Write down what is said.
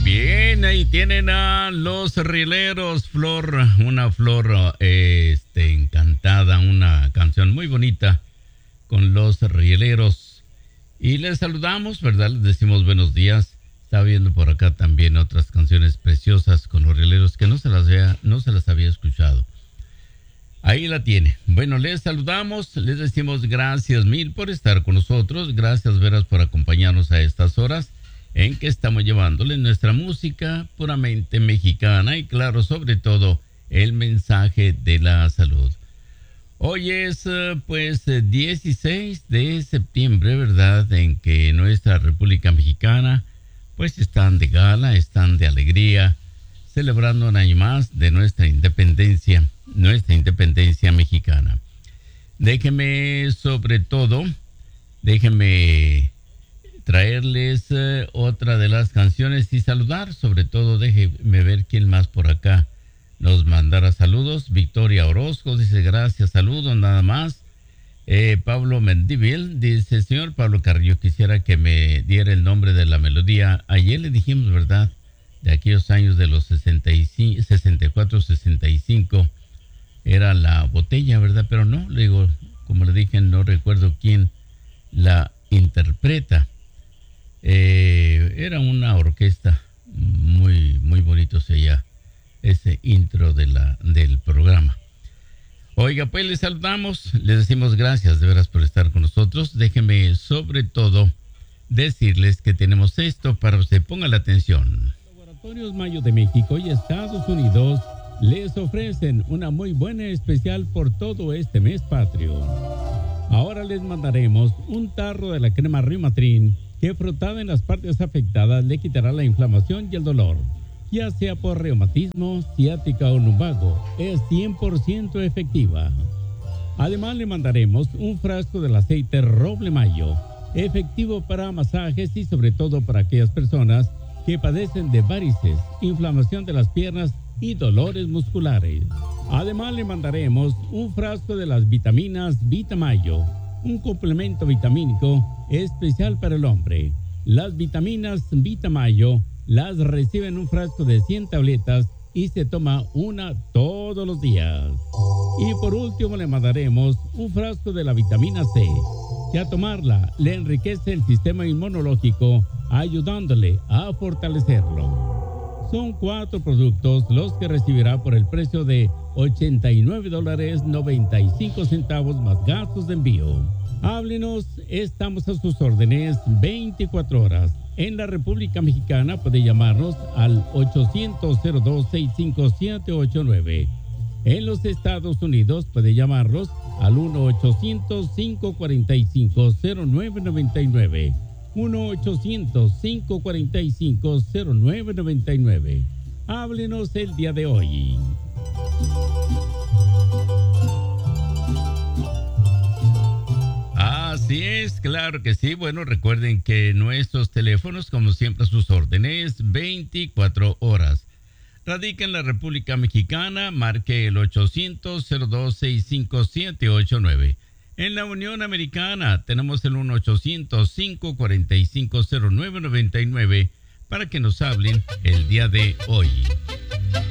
Bien, ahí tienen a los rieleros, Flor, una flor encantada, una canción muy bonita con los rieleros. Y les saludamos, ¿verdad? Les decimos buenos días. Está viendo por acá también otras canciones preciosas con los rieleros que no se las había escuchado. Ahí la tiene. Bueno, les saludamos, les decimos gracias mil por estar con nosotros. Gracias, Veras, por acompañarnos a estas horas en que estamos llevándoles nuestra música puramente mexicana y, claro, sobre todo, el mensaje de la salud. Hoy es, 16 de septiembre, ¿verdad?, en que nuestra República Mexicana, pues, están de gala, están de alegría, celebrando un año más de nuestra independencia mexicana. Déjenme traerles otra de las canciones y saludar, sobre todo, déjenme ver quién más por acá nos mandará saludos. Victoria Orozco dice gracias, saludos, nada más. Pablo Mendivil dice, señor Pablo Carrillo, quisiera que me diera el nombre de la melodía. Ayer le dijimos, ¿verdad?, de aquellos años de los 64, 65, era La Botella, ¿verdad? Pero no, le digo, como le dije, no recuerdo quién la interpreta. Era una orquesta muy, muy bonito ese intro del programa. Oiga, pues les saludamos, les decimos gracias de veras por estar con nosotros. Déjenme sobre todo decirles que tenemos esto para usted. Ponga la atención. Laboratorios Mayo de México y Estados Unidos les ofrecen una muy buena especial por todo este mes patrio. Ahora les mandaremos un tarro de la crema Rimatrin que frotada en las partes afectadas le quitará la inflamación y el dolor, ya sea por reumatismo, ciática o lumbago. Es 100% efectiva. Además le mandaremos un frasco del aceite Roble Mayo, efectivo para masajes y sobre todo para aquellas personas que padecen de varices, inflamación de las piernas y dolores musculares. Además le mandaremos un frasco de las vitaminas Vitamayo, un complemento vitamínico especial para el hombre. Las vitaminas Vitamayo las recibe en un frasco de 100 tabletas y se toma una todos los días. Y por último le mandaremos un frasco de la vitamina C, que a tomarla le enriquece el sistema inmunológico, ayudándole a fortalecerlo. Son 4 productos los que recibirá por el precio de $89.95 más gastos de envío. Háblenos, estamos a sus órdenes 24 horas. En la República Mexicana puede llamarnos al 800-0265-789. En los Estados Unidos puede llamarnos al 1-800-545-0999. 1-800-545-0999. Háblenos el día de hoy. Así es, claro que sí. Bueno, recuerden que nuestros teléfonos, como siempre, a sus órdenes, 24 horas. Radica en la República Mexicana, marque el 800-0265-789. En la Unión Americana tenemos el 1-800-545-0999 para que nos hablen el día de hoy.